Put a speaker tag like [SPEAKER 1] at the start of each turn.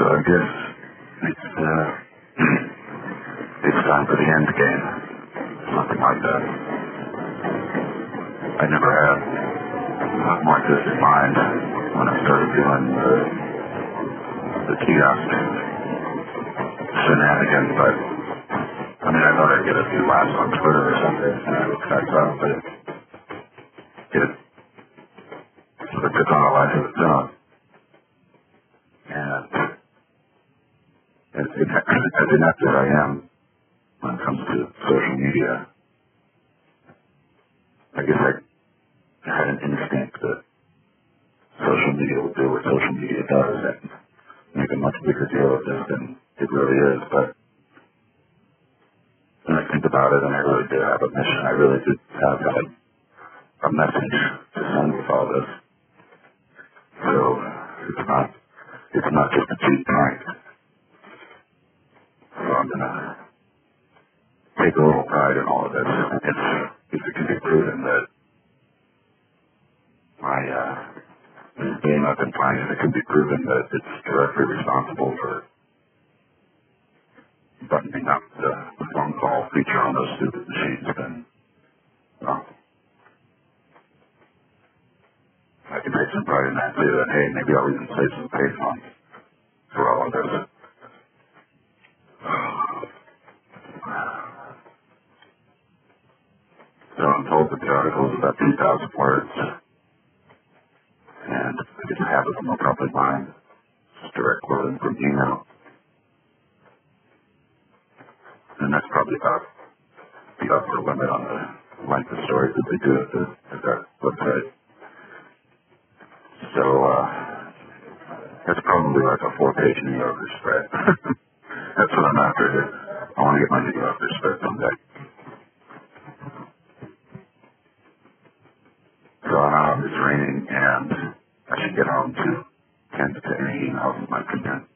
[SPEAKER 1] I guess it's time for the end game. Something like that. I never had something like this in mind when I started doing the kiosk shenanigans, but I mean, I thought I'd get a few laughs on Twitter or something, and I looked back up, but it sort of took on a life of its own. And as inept as I am when it comes to social media, I guess I had an instinct that social media will do what social media does and make a much bigger deal of this than it really is. But when I think about it, and I really did have a mission, I really did have a message to send with all this. So it's not just a cheap prank. So I'm gonna take a little pride in all of this. If it can be proven that my game I've been playing, if it can be proven that it's directly responsible for buttoning up the phone call feature on those stupid machines, then well, I can take some pride in that too. And hey, maybe I'll even save some pay funds for all of this. So I'm told that the article is about 2,000 words, and I guess half of them are probably mine. Just direct quoting from email. And that's probably about the upper limit on the length of stories that they do at that website. So, that's probably like a 4-page New Yorker spread. That's what I'm after here. I want to get my New Yorker spread someday. So it's raining, and I should get home to tend to any emails that might come in.